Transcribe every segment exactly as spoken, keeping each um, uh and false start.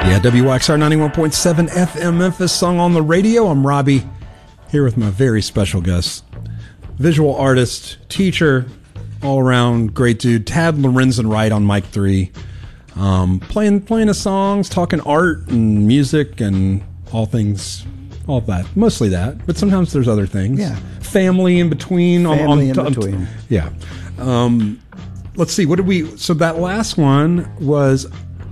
Yeah, W X R ninety-one point seven F M Memphis, song on the radio. I'm Robbie, here with my very special guest, visual artist, teacher, all-around great dude, Tad Lorenzen Wright on mic three, um, playing playing his songs, talking art and music and all things, all that, mostly that, but sometimes there's other things. Yeah, family in between. Family on, on, in between. On, yeah. Um, let's see. What did we? So that last one was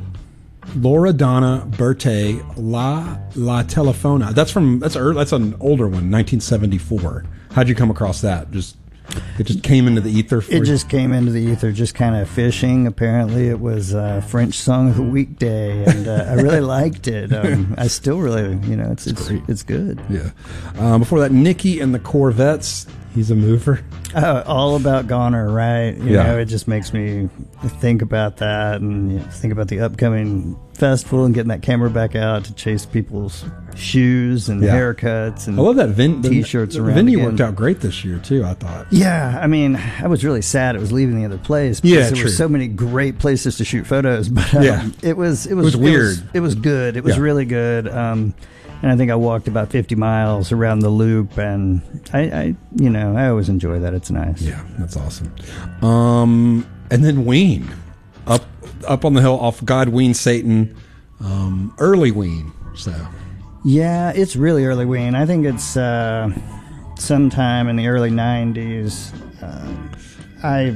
Loredana Bertè, La La Telefona. That's from that's early, that's an older one, nineteen seventy-four. How'd you come across that? Just it just came into the ether. For it you? just came into the ether, just kind of fishing. Apparently, it was uh, French song of the weekday, and uh, I really liked it. Um, I still really, you know, it's it's it's, it's good. Yeah. Um, before that, Nicky and the Corvettes. He's a mover. Uh, all about Goner, right? You yeah. know, it just makes me think about that and you know, think about the upcoming festival and getting that camera back out to chase people's shoes and yeah. haircuts and I love that ven- t-shirts the, around. The venue again. worked out great this year too, I thought. Yeah, I mean, I was really sad it was leaving the other place because yeah, there true. were so many great places to shoot photos. But um, yeah. it was it was, it was weird. It was, it was good. It was yeah. really good. Um, And I think I walked about fifty miles around the loop, and I, I, you know, I always enjoy that. It's nice. Yeah, that's awesome. Um, and then Ween, up up on the hill off God, Ween, Satan, um, early Ween. So yeah, it's really early Ween. I think it's uh, sometime in the early nineties. Uh, I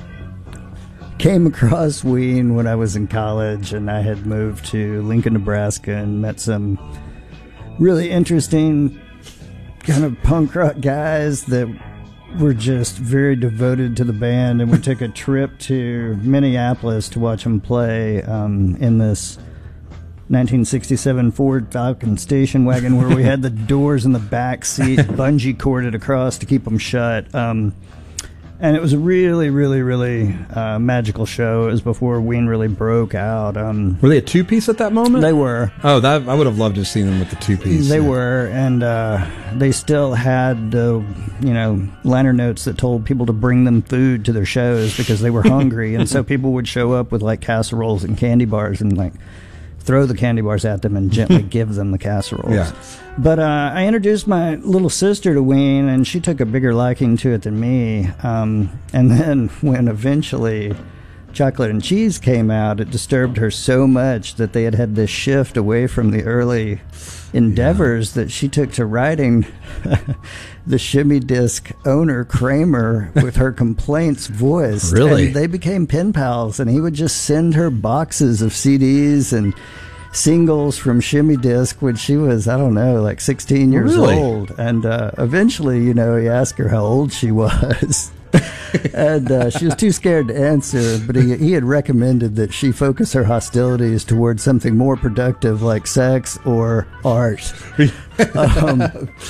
came across Ween when I was in college, and I had moved to Lincoln, Nebraska, and met some really interesting kind of punk rock guys that were just very devoted to the band, and we took a trip to Minneapolis to watch them play um, in this nineteen sixty-seven Ford Falcon station wagon where we had the doors in the back seat bungee corded across to keep them shut. Um, and it was a really, really, really uh, magical show. It was before Ween really broke out. Um, were they a two-piece at that moment? They were. Oh, that I would have loved to have seen them with the two-piece. They yeah. were, and uh, they still had, uh, you know, liner notes that told people to bring them food to their shows because they were hungry. And so people would show up with, like, casseroles and candy bars and, like, throw the candy bars at them and gently give them the casseroles. Yeah. But uh, I introduced my little sister to Ween, and she took a bigger liking to it than me. Um, and then when eventually Chocolate and Cheese came out, it disturbed her so much that they had had this shift away from the early endeavors yeah. that she took to writing the Shimmy Disc owner, Kramer, with her complaints voiced. Really? And they became pen pals, and he would just send her boxes of C Ds and singles from Shimmy Disc when she was, I don't know, like sixteen years really? old. And uh, eventually, you know, he asked her how old she was. and uh, she was too scared to answer, but he, he had recommended that she focus her hostilities towards something more productive like sex or art. um,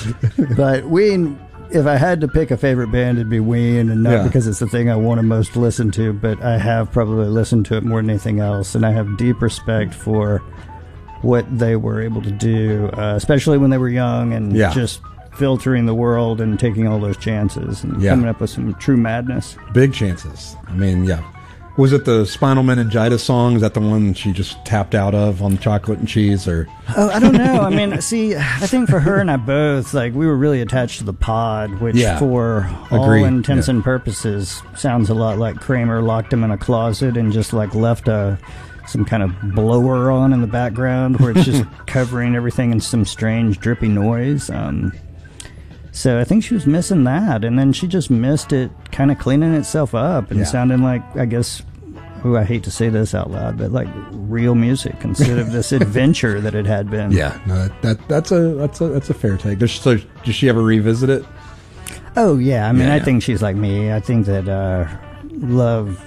but Ween, if I had to pick a favorite band, it'd be Ween, and not yeah. because it's the thing I want to most listen to, but I have probably listened to it more than anything else, and I have deep respect for what they were able to do, uh, especially when they were young and yeah. just filtering the world and taking all those chances and yeah. coming up with some true madness. Big chances. I mean, yeah. Was it the Spinal Meningitis song? Is that the one she just tapped out of on Chocolate and Cheese? Or oh, I don't know. I mean, see, I think for her and I both, like, we were really attached to the pod, which yeah. for all Agreed. intents yeah. and purposes sounds a lot like Kramer locked him in a closet and just like left a some kind of blower on in the background where it's just covering everything in some strange drippy noise. Um, so I think she was missing that, and then she just missed it kind of cleaning itself up and yeah. sounding like, I guess, ooh, I hate to say this out loud, but like real music instead of this adventure that it had been. Yeah, no, that that's a that's a that's a fair take. Does, so, does she ever revisit it? Oh yeah, I mean, yeah, I yeah. think she's like me. I think that uh, love,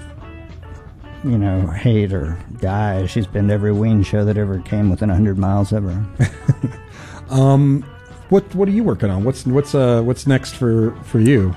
you know, hate or die. She's been to every Ween show that ever came within a hundred miles of her. um, what what are you working on? What's what's uh what's next for for you?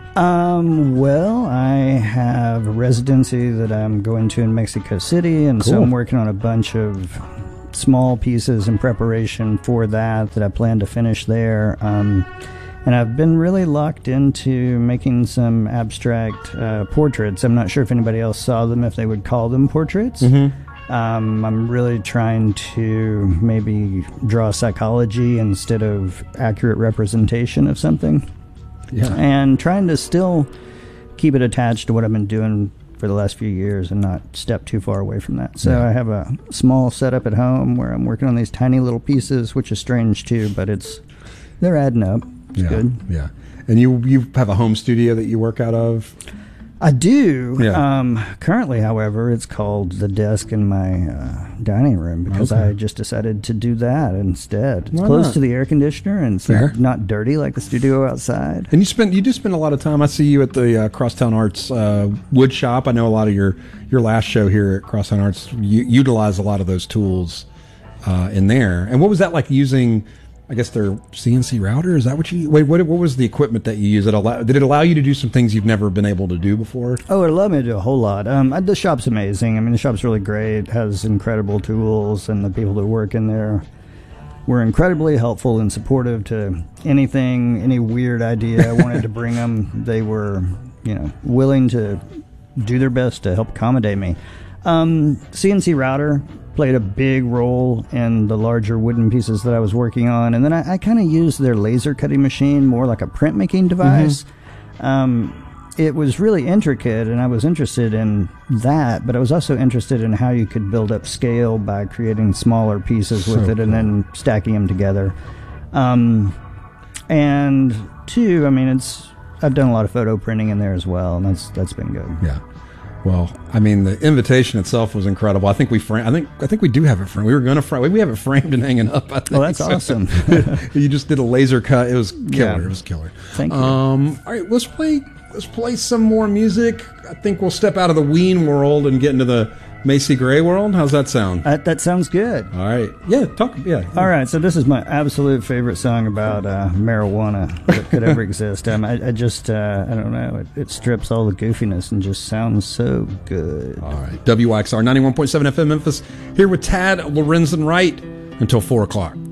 Um, well, I have a residency that I'm going to in Mexico City, and cool. so I'm working on a bunch of small pieces in preparation for that that I plan to finish there. Um, and I've been really locked into making some abstract uh, portraits. I'm not sure if anybody else saw them, if they would call them portraits. Mm-hmm. Um, I'm really trying to maybe draw psychology instead of accurate representation of something. Yeah. And trying to still keep it attached to what I've been doing for the last few years and not step too far away from that. So Yeah. I have a small setup at home where I'm working on these tiny little pieces, which is strange too, but it's they're adding up. It's yeah. good. Yeah. And you you have a home studio that you work out of? I do. Yeah. Um, currently, however, it's called the desk in my uh, dining room because Okay. I just decided to do that instead. It's Why close not? to the air conditioner and it's Fair. not, not dirty like the studio outside. And you spend you do spend a lot of time. I see you at the uh, Crosstown Arts uh, wood shop. I know a lot of your your last show here at Crosstown Arts you utilize a lot of those tools uh, in there. And what was that like using? I guess their C N C router. Is that what you? Wait, what? What was the equipment that you use? It allow, did it allow you to do some things you've never been able to do before? Oh, it allowed me to do a whole lot. Um, I- the shop's amazing. I mean, the shop's really great. Has incredible tools, and the people that work in there were incredibly helpful and supportive to anything, any weird idea I wanted to bring them. They were, you know, willing to do their best to help accommodate me. Um, C N C router played a big role in the larger wooden pieces that I was working on, and then I, I kind of used their laser cutting machine more like a printmaking device. Um, it was really intricate, and I was interested in that, but I was also interested in how you could build up scale by creating smaller pieces with So it and then stacking them together. Um, and two, I mean, it's I've done a lot of photo printing in there as well, and that's that's been good. Yeah. Well, I mean, the invitation itself was incredible. I think we frame. I think I think we do have it framed. We were going to frame. We have it framed and hanging up. I think. Oh, that's awesome. You just did a laser cut. It was killer. Yeah. It was killer. Thank you. Um, all right, let's play. Let's play some more music. I think we'll step out of the Ween world and get into the Macy Gray world. How's that sound? That, that sounds good. All right. Yeah. Talk. Yeah. All right, so this is my absolute favorite song about uh, marijuana that could ever exist. Um, I, I just, uh, I don't know, it, it strips all the goofiness and just sounds so good. All right. W Y X R ninety-one point seven F M Memphis here with Tad Lorenzen Wright until four o'clock.